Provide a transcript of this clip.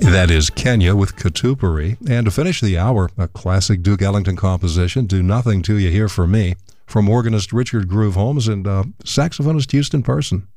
That is Kenya with Katupari. And to finish the hour, a classic Duke Ellington composition, Do Nothing Till You Hear From Me, from organist Richard Groove Holmes and saxophonist Houston Person.